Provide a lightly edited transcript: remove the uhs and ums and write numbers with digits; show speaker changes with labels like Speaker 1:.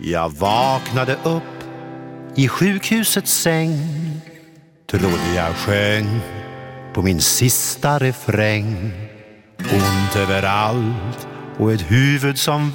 Speaker 1: Jag vaknade upp i sjukhusets säng, trodde jag sjöng på min sista refräng. Ont överallt och ett huvud som